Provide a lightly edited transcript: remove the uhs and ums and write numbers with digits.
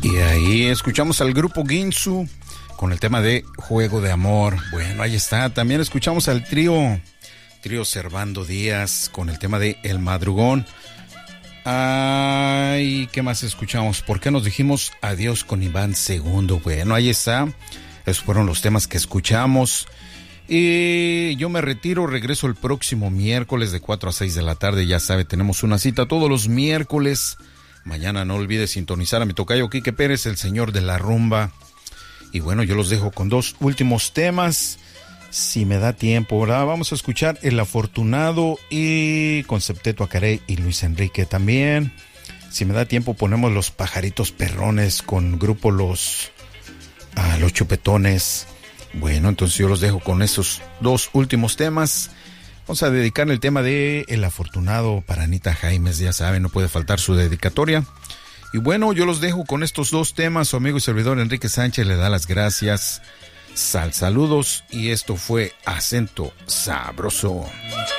Y ahí escuchamos al grupo Ginsu con el tema de Juego de Amor. Bueno, ahí está. También escuchamos al trío Servando Díaz con el tema de El Madrugón. Ay, ¿qué más escuchamos? ¿Por qué nos dijimos adiós con Iván II? Bueno, ahí está. Esos fueron los temas que escuchamos. Y yo me retiro, regreso el próximo miércoles de 4 a 6 de la tarde. Ya sabe, tenemos una cita todos los miércoles. Mañana no olvide sintonizar a mi tocayo Quique Pérez, el señor de la rumba. Y bueno, yo los dejo con dos últimos temas, si me da tiempo, ¿verdad? Vamos a escuchar El Afortunado y con Septeto Acaré y Luis Enrique también. Si me da tiempo ponemos Los Pajaritos Perrones con grupo Los Chupetones. Bueno, entonces yo los dejo con esos dos últimos temas. Vamos a dedicar el tema de El Afortunado para Anita Jaimes, ya saben, no puede faltar su dedicatoria. Y bueno, yo los dejo con estos dos temas. Su amigo y servidor Enrique Sánchez le da las gracias. Saludos, y esto fue Acento Sabroso.